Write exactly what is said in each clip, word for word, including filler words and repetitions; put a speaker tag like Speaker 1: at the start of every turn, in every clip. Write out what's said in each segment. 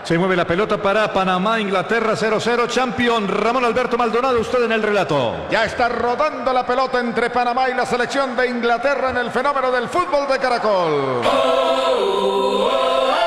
Speaker 1: Se mueve la pelota para Panamá, Inglaterra cero cero. Champion Ramón Alberto Maldonado, usted en el relato.
Speaker 2: Ya está rodando la pelota entre Panamá y la selección de Inglaterra en el fenómeno del fútbol de Caracol. Oh, oh, oh.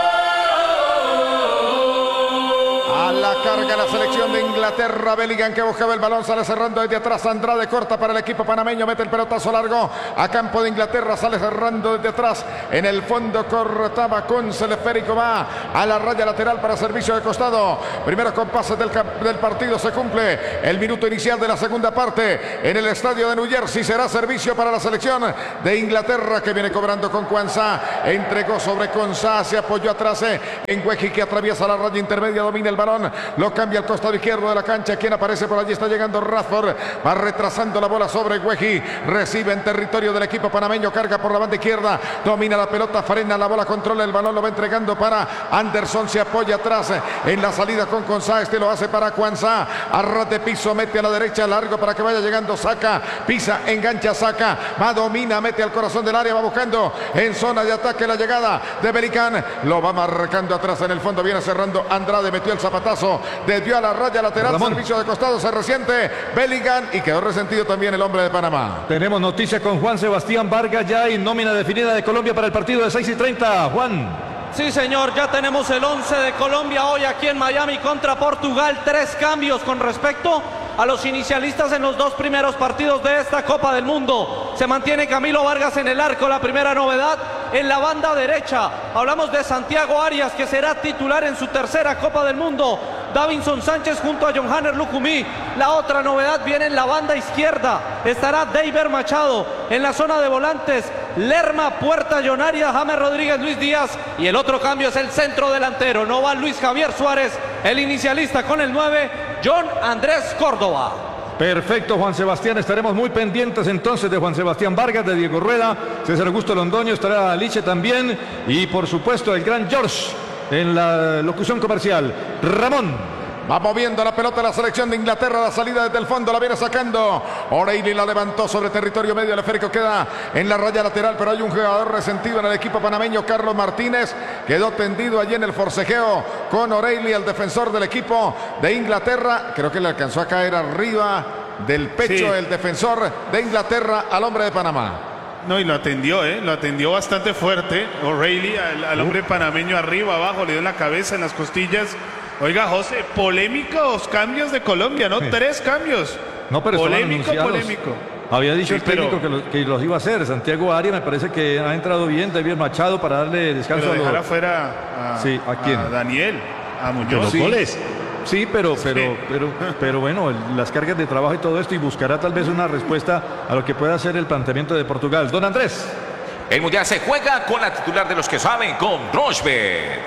Speaker 2: A la carga la selección de Inglaterra. Bellingham que buscaba el balón, sale cerrando desde atrás. Andrade corta para el equipo panameño, mete el pelotazo largo a campo de Inglaterra, sale cerrando desde atrás. En el fondo cortaba con el esférico, va a la raya lateral para servicio de costado. Primeros compases del, del partido, se cumple el minuto inicial de la segunda parte en el estadio de New Jersey. Será servicio para la selección de Inglaterra que viene cobrando con Quansah. Entregó sobre Quansah, se apoyó atrás en Weji que atraviesa la raya intermedia, domina el balón, lo cambia al costado izquierdo de la cancha. Quien aparece por allí, está llegando Rashford, va retrasando la bola sobre Weji, recibe en territorio del equipo panameño, carga por la banda izquierda, domina la pelota, frena la bola, controla el balón, lo va entregando para Anderson, se apoya atrás en la salida con Quansah, este lo hace para Quansah, a ras de piso, mete a la derecha, largo para que vaya llegando, saca, pisa, engancha, saca, va, domina, mete al corazón del área, va buscando en zona de ataque la llegada de Bellingham, lo va marcando atrás en el fondo, viene cerrando Andrade, metió el zapatazo, desvió a la raya lateral, Ramón. Servicio de costado, se resiente Bellingham y quedó resentido también el hombre de Panamá.
Speaker 1: Tenemos noticia con Juan Sebastián Vargas, ya hay nómina definida de Colombia para el partido de seis y treinta. Juan.
Speaker 3: Sí, señor, ya tenemos el once de Colombia hoy aquí en Miami contra Portugal. Tres cambios con respecto a los inicialistas en los dos primeros partidos de esta Copa del Mundo. Se mantiene Camilo Vargas en el arco, la primera novedad. En la banda derecha hablamos de Santiago Arias, que será titular en su tercera Copa del Mundo. Davinson Sánchez junto a Johanner Lucumí. La otra novedad viene en la banda izquierda. Estará Deiber Machado. En la zona de volantes, Lerma, Puerta, John Arias, James Rodríguez, Luis Díaz. Y el otro cambio es el centro delantero. No va Luis Javier Suárez, el inicialista con el nueve, John Andrés Córdoba.
Speaker 1: Perfecto, Juan Sebastián, estaremos muy pendientes entonces de Juan Sebastián Vargas, de Diego Rueda, César Augusto Londoño, estará Liche también y por supuesto el gran George en la locución comercial. Ramón.
Speaker 2: Va moviendo la pelota la selección de Inglaterra, la salida desde el fondo, la viene sacando. O'Reilly la levantó sobre territorio medio, el esférico queda en la raya lateral, pero hay un jugador resentido en el equipo panameño, Carlos Martínez, quedó tendido allí en el forcejeo con O'Reilly, el defensor del equipo de Inglaterra. Creo que le alcanzó a caer arriba del pecho sí. El defensor de Inglaterra al hombre de Panamá.
Speaker 4: No, y lo atendió, ¿eh? Lo atendió bastante fuerte O'Reilly al, al hombre panameño arriba, abajo, le dio en la cabeza, en las costillas. Oiga, José, polémicos cambios de Colombia, ¿no? Sí. Tres cambios.
Speaker 1: No, pero
Speaker 4: polémico, polémico.
Speaker 1: Había dicho
Speaker 4: sí,
Speaker 1: el técnico
Speaker 4: pero...
Speaker 1: que, lo, que los iba a hacer. Santiago Arias me parece que ha entrado bien, David Machado para darle descanso
Speaker 4: pero
Speaker 1: a
Speaker 4: los... afuera a,
Speaker 1: sí, ¿a quién?
Speaker 4: A Daniel, a Muñoz.
Speaker 1: Sí.
Speaker 4: Goles.
Speaker 1: Sí, pero, pero,
Speaker 4: sí.
Speaker 1: pero, pero bueno, las cargas de trabajo y todo esto, y buscará tal vez una respuesta a lo que pueda ser el planteamiento de Portugal. Don Andrés.
Speaker 5: El Mundial se juega con la titular de los que saben, con Rochbet.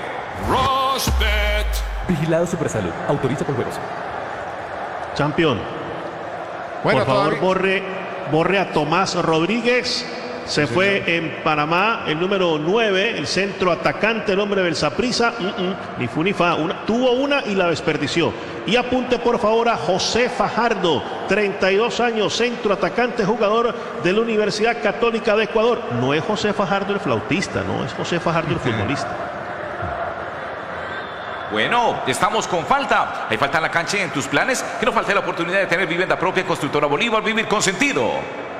Speaker 5: Rochbet.
Speaker 6: Vigilado Supersalud. Autoriza por juegos.
Speaker 7: Campeón.
Speaker 2: Bueno,
Speaker 7: por favor,
Speaker 2: todavía...
Speaker 7: borre, borre a Tomás Rodríguez. Se sí, fue señor. En Panamá el número nueve, el centro atacante, el hombre del Saprissa. Uh -uh, ni fu ni fa. Una, tuvo una y la desperdició. Y apunte por favor a José Fajardo, treinta y dos años, centro atacante, jugador de la Universidad Católica de Ecuador. No es José Fajardo el flautista, no es José Fajardo el futbolista.
Speaker 5: Bueno, estamos con falta. Hay falta en la cancha y en tus planes. Que no falte la oportunidad de tener vivienda propia. Constructora Bolívar, vivir con sentido.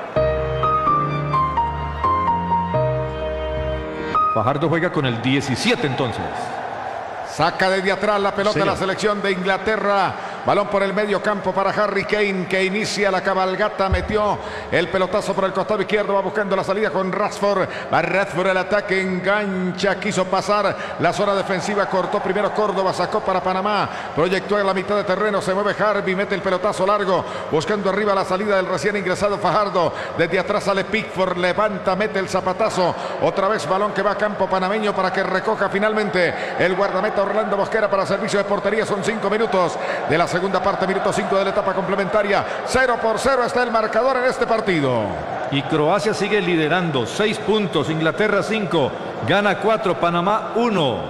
Speaker 1: Fajardo juega con el diecisiete entonces.
Speaker 2: Saca desde atrás la pelota de la selección de Inglaterra. Balón por el medio campo para Harry Kane, que inicia la cabalgata. Metió el pelotazo por el costado izquierdo. Va buscando la salida con Rashford. Va Rashford el ataque. Engancha. Quiso pasar la zona defensiva. Cortó primero Córdoba. Sacó para Panamá. Proyectó en la mitad de terreno. Se mueve Harvey. Mete el pelotazo largo. Buscando arriba la salida del recién ingresado Fajardo. Desde atrás sale Pickford. Levanta. Mete el zapatazo. Otra vez balón que va a campo panameño para que recoja finalmente el guardameta Orlando Mosquera para servicio de portería. Son cinco minutos de la segunda parte, minuto cinco de la etapa complementaria. Cero por cero está el marcador en este partido.
Speaker 1: Y Croacia sigue liderando, seis puntos, Inglaterra cinco, gana cuatro, Panamá uno.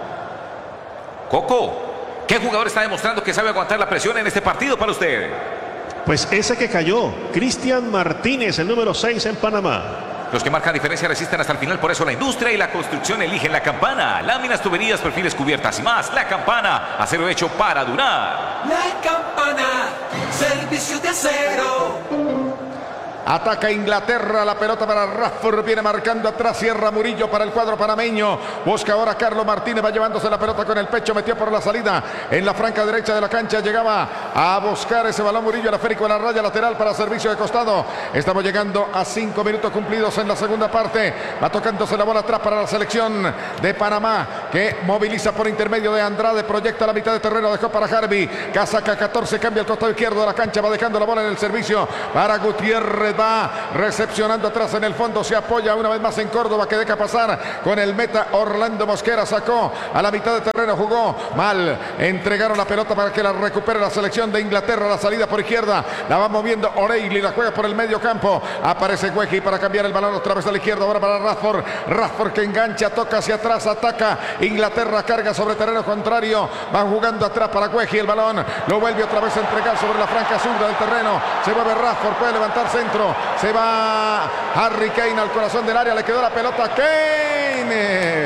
Speaker 5: Coco, ¿qué jugador está demostrando que sabe aguantar la presión en este partido para usted?
Speaker 7: Pues ese que cayó, Cristian Martínez, el número seis en Panamá.
Speaker 5: Los que marcan diferencia resisten hasta el final, por eso la industria y la construcción eligen La Campana. Láminas, tuberías, perfiles, cubiertas y más. La Campana, acero hecho para durar.
Speaker 8: La Campana, servicio de acero.
Speaker 2: Ataca Inglaterra, la pelota para Rashford, viene marcando atrás, cierra Murillo para el cuadro panameño, busca ahora Carlos Martínez, va llevándose la pelota con el pecho, metió por la salida en la franca derecha de la cancha, llegaba a buscar ese balón Murillo, el esférico en la raya lateral para servicio de costado. Estamos llegando a cinco minutos cumplidos en la segunda parte, va tocándose la bola atrás para la selección de Panamá, que moviliza por intermedio de Andrade, proyecta la mitad de terreno, dejó para Harvey, casaca catorce, cambia el costado izquierdo de la cancha, va dejando la bola en el servicio para Gutiérrez, va recepcionando atrás en el fondo, se apoya una vez más en Córdoba, que deja pasar con el meta Orlando Mosquera, sacó a la mitad de terreno, jugó mal, entregaron la pelota para que la recupere la selección de Inglaterra, la salida por izquierda, la va moviendo O'Reilly, la juega por el medio campo, aparece Gueji para cambiar el balón otra vez a la izquierda, ahora para Rashford, Rashford que engancha, toca hacia atrás, ataca, Inglaterra carga sobre terreno contrario, van jugando atrás para Gueji, el balón lo vuelve otra vez a entregar sobre la franja zurda del terreno, se mueve Rashford, puede levantar centro, se va Harry Kane al corazón del área, le quedó la pelota, Kane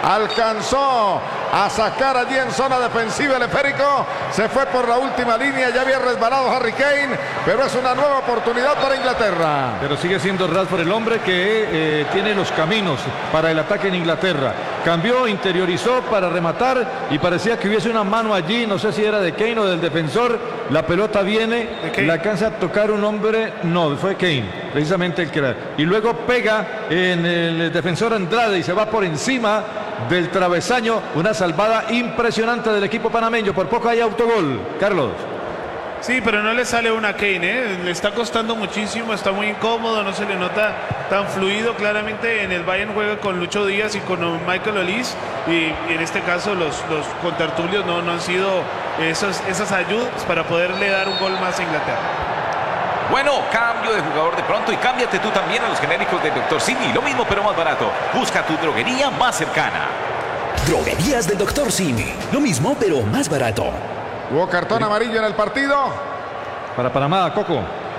Speaker 2: alcanzó a sacar allí en zona defensiva el esférico, se fue por la última línea, ya había resbalado Harry Kane, pero es una nueva oportunidad para Inglaterra.
Speaker 1: Pero sigue siendo Rashford el hombre que eh, tiene los caminos para el ataque en Inglaterra. Cambió, interiorizó para rematar y parecía que hubiese una mano allí, no sé si era de Kane o del defensor, la pelota viene, la alcanza a tocar un hombre, no, fue Kane, precisamente el que era, y luego pega en el defensor Andrade y se va por encima del travesaño, una salvada impresionante del equipo panameño, por poco hay autogol, Carlos.
Speaker 4: Sí, pero no le sale una a Kane, ¿eh? Le está costando muchísimo, está muy incómodo, no se le nota tan fluido. Claramente en el Bayern juega con Lucho Díaz y con Michael Olise, y, y en este caso los, los contertulios no, no han sido esos, esas ayudas para poderle dar un gol más a Inglaterra.
Speaker 5: Bueno, cambio de jugador de pronto y cámbiate tú también a los genéricos de doctor Simi. Lo mismo pero más barato. Busca tu droguería más cercana.
Speaker 8: Droguerías del doctor Simi. Lo mismo pero más barato.
Speaker 2: Hubo cartón amarillo en el partido.
Speaker 1: Para Panamá, Coco.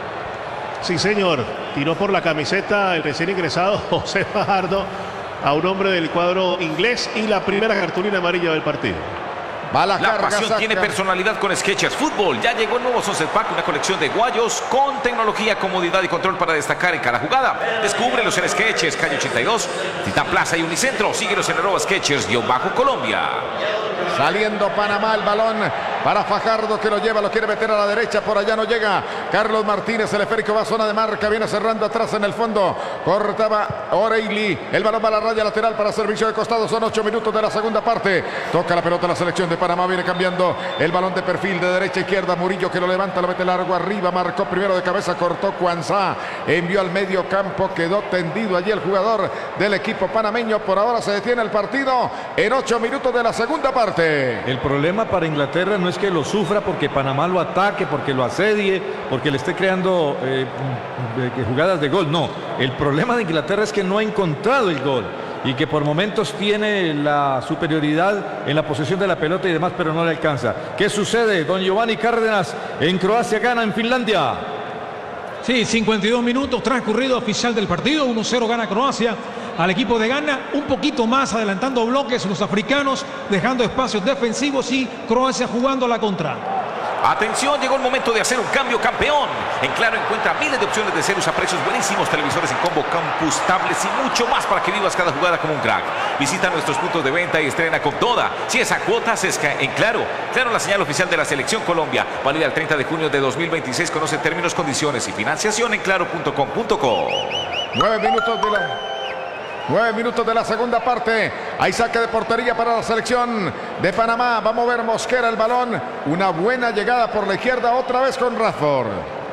Speaker 7: Sí, señor. Tiró por la camiseta el recién ingresado José Fajardo a un hombre del cuadro inglés y la primera cartulina amarilla del partido.
Speaker 2: Va la,
Speaker 5: La
Speaker 2: carga,
Speaker 5: pasión
Speaker 2: saca.
Speaker 5: tiene personalidad con Skechers Fútbol. Ya llegó el nuevo Sunset Pack, una colección de guayos con tecnología, comodidad y control para destacar en cada jugada. Descúbrelos en Skechers, calle ochenta y dos, Titán Plaza y Unicentro. Síguelos en arroba Skechers-Colombia.
Speaker 2: Saliendo Panamá, el balón para Fajardo, que lo lleva, lo quiere meter a la derecha, por allá no llega Carlos Martínez, el esférico va a zona de marca, viene cerrando atrás en el fondo, cortaba O'Reilly, el balón va a la raya lateral para servicio de costado, son ocho minutos de la segunda parte, toca la pelota la selección de Panamá, viene cambiando el balón de perfil de derecha a izquierda, Murillo que lo levanta, lo mete largo arriba, marcó primero de cabeza, cortó Cuanzá, envió al medio campo, quedó tendido allí el jugador del equipo panameño, por ahora se detiene el partido en ocho minutos de la segunda parte.
Speaker 1: El problema para Inglaterra no es que lo sufra porque Panamá lo ataque, porque lo asedie, porque le esté creando eh, jugadas de gol. No, el problema de Inglaterra es que no ha encontrado el gol y que por momentos tiene la superioridad en la posesión de la pelota y demás, pero no le alcanza. ¿Qué sucede? Don Giovanni Cárdenas, en Croacia gana en Finlandia.
Speaker 9: Sí, cincuenta y dos minutos transcurrido oficial del partido, uno cero gana Croacia al equipo de Ghana, un poquito más adelantando bloques los africanos, dejando espacios defensivos y Croacia jugando a la contra.
Speaker 5: Atención, llegó el momento de hacer un cambio, campeón. En Claro encuentra miles de opciones de ceros a precios buenísimos, televisores en combo, compostables y mucho más para que vivas cada jugada como un crack. Visita nuestros puntos de venta y estrena con toda. Si es a cuotas, es en Claro. Claro, la señal oficial de la Selección Colombia. Válida el treinta de junio de dos mil veintiséis. Conoce términos, condiciones y financiación en claro punto com punto co.
Speaker 2: Nueve minutos de la... Nueve minutos de la segunda parte. Hay saque de portería para la selección de Panamá. Va a mover Mosquera el balón. Una buena llegada por la izquierda. Otra vez con Rashford.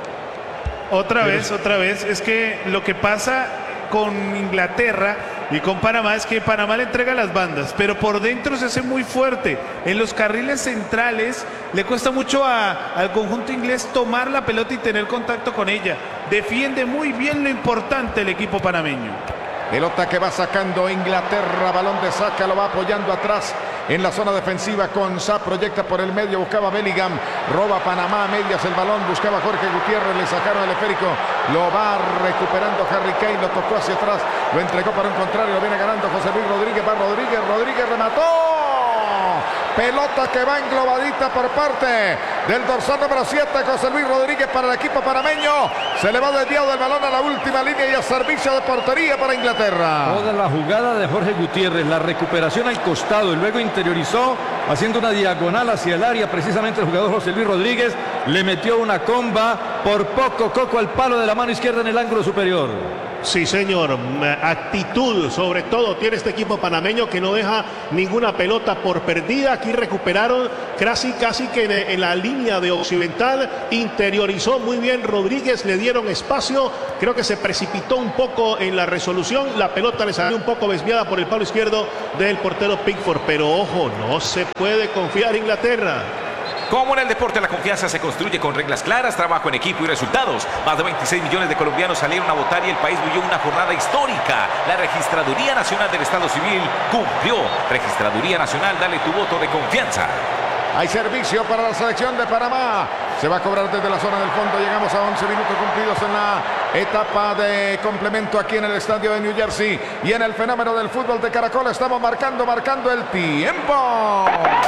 Speaker 4: Otra vez, otra vez. Es que lo que pasa con Inglaterra y con Panamá es que Panamá le entrega las bandas, pero por dentro se hace muy fuerte. En los carriles centrales le cuesta mucho a, al conjunto inglés tomar la pelota y tener contacto con ella. Defiende muy bien lo importante el equipo panameño.
Speaker 2: Pelota que va sacando Inglaterra, balón de saca, lo va apoyando atrás en la zona defensiva. Conza proyecta por el medio, buscaba Bellingham, roba Panamá a medias el balón, buscaba Jorge Gutiérrez, le sacaron el esférico Lo va recuperando Harry Kane, lo tocó hacia atrás, lo entregó para un contrario, lo viene ganando José Luis Rodríguez, va Rodríguez, Rodríguez remató. Pelota que va englobadita por parte del dorsal número siete, José Luis Rodríguez, para el equipo panameño. Se le va desviado el balón a la última línea y a servicio de portería para Inglaterra.
Speaker 1: Toda la jugada de Jorge Gutiérrez, la recuperación al costado y luego interiorizó haciendo una diagonal hacia el área. Precisamente el jugador José Luis Rodríguez le metió una comba por poco, Coco, al palo de la mano izquierda en el ángulo superior.
Speaker 7: Sí, señor. Actitud, sobre todo, tiene este equipo panameño que no deja ninguna pelota por perdida. Aquí recuperaron casi, casi que en, en la línea de occidental. Interiorizó muy bien Rodríguez, le dieron espacio. Creo que se precipitó un poco en la resolución. La pelota le salió un poco desviada por el palo izquierdo del portero Pickford. Pero ojo, no se puede confiar Inglaterra.
Speaker 5: Como en el deporte, la confianza se construye con reglas claras, trabajo en equipo y resultados. Más de veintiséis millones de colombianos salieron a votar y el país vivió una jornada histórica. La Registraduría Nacional del Estado Civil cumplió. Registraduría Nacional, dale tu voto de confianza.
Speaker 2: Hay servicio para la selección de Panamá. Se va a cobrar desde la zona del fondo. Llegamos a once minutos cumplidos en la etapa de complemento aquí en el estadio de New Jersey. Y en el fenómeno del fútbol de Caracol estamos marcando, marcando el tiempo.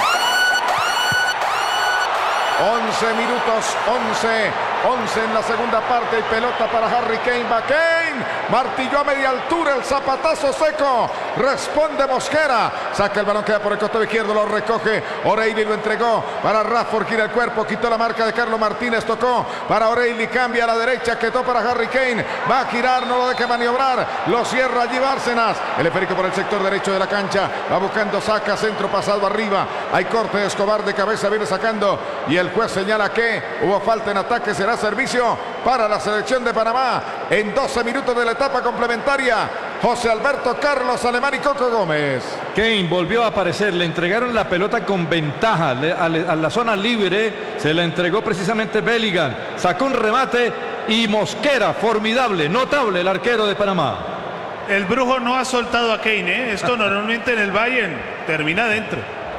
Speaker 2: once minutos, once, once en la segunda parte y pelota para Harry Kane. Va Kane, martilló a media altura, el zapatazo seco, responde Mosquera, saca el balón, queda por el costado izquierdo, lo recoge O'Reilly, lo entregó para Rashford, gira el cuerpo, quitó la marca de Carlos Martínez, tocó para O'Reilly, cambia a la derecha, quedó para Harry Kane, va a girar, no lo deje maniobrar, lo cierra allí Bárcenas, el esférico por el sector derecho de la cancha, va buscando, saca, centro pasado arriba, hay corte de Escobar de cabeza, viene sacando y el juez señala que hubo falta en ataque, será servicio para la selección de Panamá en doce minutos de la etapa complementaria. José Alberto Carlos Alemán y Coco Gómez.
Speaker 1: Kane volvió a aparecer, le entregaron la pelota con ventaja le, a, le, a la zona libre, se la entregó precisamente Bellingham, sacó un remate y Mosquera, formidable, notable el arquero de Panamá.
Speaker 4: El brujo no ha soltado a Kane, ¿eh? Esto normalmente en el Bayern termina adentro.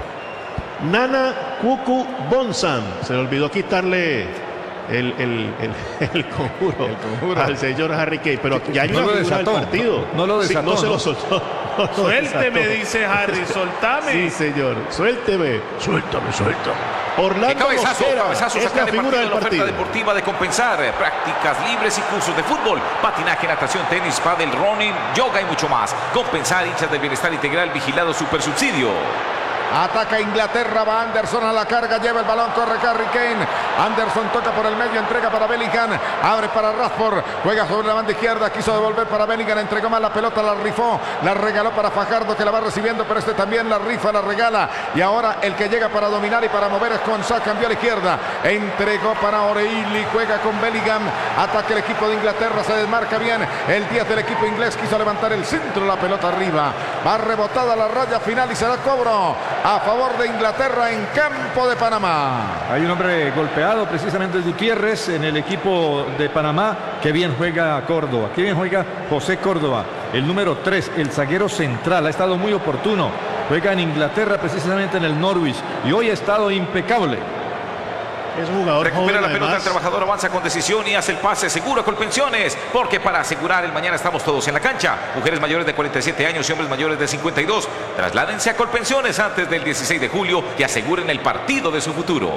Speaker 7: Nana Cucu Bonsam, se le olvidó quitarle el, el, el, el, conjuro
Speaker 2: el conjuro
Speaker 7: al señor Harry Kane, pero ya hay
Speaker 1: no
Speaker 7: una
Speaker 1: lo
Speaker 7: figura del
Speaker 1: desató,
Speaker 7: partido.
Speaker 1: No, no lo desató.
Speaker 7: Sí, no se
Speaker 1: ¿no?
Speaker 7: lo soltó. No lo
Speaker 4: Suélteme,
Speaker 7: desató.
Speaker 4: dice Harry, soltame.
Speaker 7: Sí, señor, suélteme. Suéltame, suéltame. Orlando
Speaker 5: ¡Qué cabezazo!
Speaker 7: Mosquera
Speaker 5: Cabezazos
Speaker 7: es
Speaker 5: acá
Speaker 7: la
Speaker 5: de
Speaker 7: figura
Speaker 5: partido,
Speaker 7: del
Speaker 5: la oferta
Speaker 7: partido.
Speaker 5: deportiva de Compensar. Prácticas libres y cursos de fútbol, patinaje, natación, tenis, pádel, running, yoga y mucho más. Compensar, hinchas del bienestar integral, vigilado super subsidio.
Speaker 2: Ataca Inglaterra, va Anderson a la carga, lleva el balón, corre Harry Kane. Anderson toca por el medio, entrega para Bellingham, abre para Rashford, juega sobre la banda izquierda, quiso devolver para Bellingham, entregó mal la pelota, la rifó, la regaló para Fajardo que la va recibiendo, pero este también la rifa, la regala. Y ahora el que llega para dominar y para mover es Konsa, cambió a la izquierda, entregó para O'Reilly, juega con Bellingham, ataca el equipo de Inglaterra, se desmarca bien el diez del equipo inglés, quiso levantar el centro, la pelota arriba, va rebotada la raya final y será cobro a favor de Inglaterra en campo de Panamá.
Speaker 1: Hay un hombre golpeado, precisamente Gutiérrez, en el equipo de Panamá. Qué bien juega Córdoba, qué bien juega José Córdoba, el número tres, el zaguero central, ha estado muy oportuno. Juega en Inglaterra, precisamente en el Norwich, y hoy ha estado impecable.
Speaker 7: Es un jugador
Speaker 5: Recupera
Speaker 7: joven,
Speaker 5: la pelota,
Speaker 7: además.
Speaker 5: el trabajador avanza con decisión y hace el pase seguro con Colpensiones, porque para asegurar el mañana estamos todos en la cancha. Mujeres mayores de cuarenta y siete años y hombres mayores de cincuenta y dos, trasládense a Colpensiones antes del dieciséis de julio y aseguren el partido de su futuro.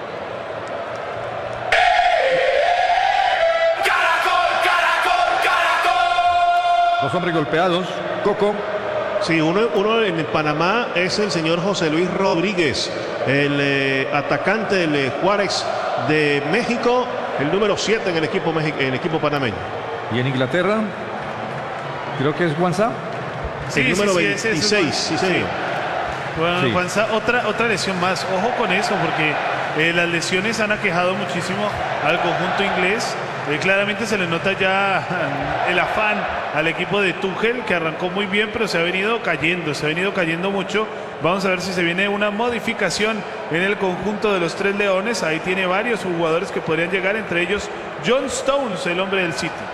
Speaker 8: Caracol, Caracol, Caracol.
Speaker 1: Dos hombres golpeados, Coco.
Speaker 7: Sí, uno, uno en Panamá es el señor José Luis Rodríguez, el eh, atacante del eh, Juárez de México, el número siete en el equipo, en el equipo panameño.
Speaker 1: Y en Inglaterra, creo que es Juanza.
Speaker 4: Sí,
Speaker 7: el número
Speaker 4: sí, sí, ese es
Speaker 7: veintiséis,
Speaker 4: un-
Speaker 7: sí, señor.
Speaker 4: Bueno,
Speaker 1: Sí.
Speaker 4: Juanza, otra, otra lesión más. Ojo con eso, porque eh, las lesiones han aquejado muchísimo al conjunto inglés. Eh, claramente se le nota ya el afán al equipo de Tuchel, que arrancó muy bien, pero se ha venido cayendo, se ha venido cayendo mucho. Vamos a ver si se viene una modificación en el conjunto de los Tres Leones. Ahí tiene varios jugadores que podrían llegar, entre ellos John Stones, el hombre del City.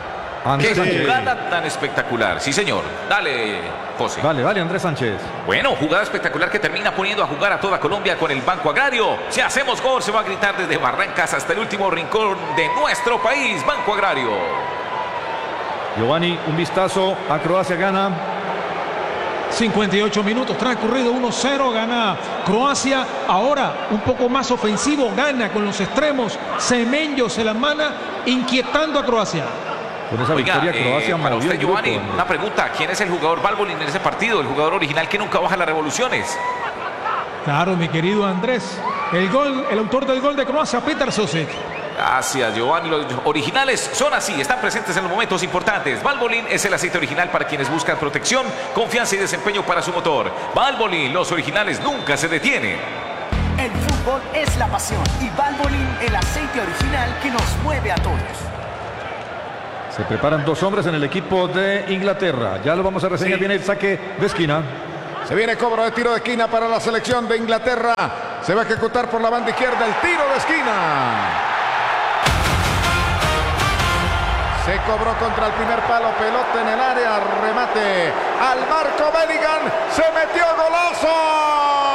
Speaker 1: Andrés
Speaker 5: ¡Qué
Speaker 1: Sánchez.
Speaker 5: jugada tan espectacular! Sí, señor. Dale, José.
Speaker 1: Vale, vale, Andrés Sánchez.
Speaker 5: Bueno, jugada espectacular que termina poniendo a jugar a toda Colombia con el Banco Agrario. Si hacemos gol, se va a gritar desde Barrancas hasta el último rincón de nuestro país. Banco Agrario.
Speaker 1: Giovanni, un vistazo a Croacia, gana.
Speaker 9: cincuenta y ocho minutos transcurrido, uno cero, gana Croacia. Ahora un poco más ofensivo, gana con los extremos. Semenyo se la mana, inquietando a Croacia.
Speaker 1: Con esa
Speaker 5: Oiga,
Speaker 1: victoria, Croacia
Speaker 5: eh, para
Speaker 1: movió
Speaker 5: usted,
Speaker 1: el grupo,
Speaker 5: Giovanni,
Speaker 1: hombre.
Speaker 5: una pregunta. ¿Quién es el jugador Valbolin en ese partido? El jugador original que nunca baja las revoluciones.
Speaker 9: Claro, mi querido Andrés. El gol, el autor del gol de Croacia, Petar Sosek.
Speaker 5: Gracias, Giovanni. Los originales son así, están presentes en los momentos importantes. Valvoline es el aceite original para quienes buscan protección, confianza y desempeño para su motor. Valvoline, los originales nunca se detienen.
Speaker 10: El fútbol es la pasión y Valvoline el aceite original que nos mueve a todos.
Speaker 1: Se preparan dos hombres en el equipo de Inglaterra. Ya lo vamos a reseñar.
Speaker 2: Sí.
Speaker 1: Viene el saque de esquina.
Speaker 2: Se viene cobro de tiro de esquina para la selección de Inglaterra. Se va a ejecutar por la banda izquierda el tiro de esquina. Se cobró contra el primer palo, pelota en el área, remate al marco Bellingham, se metió golazo.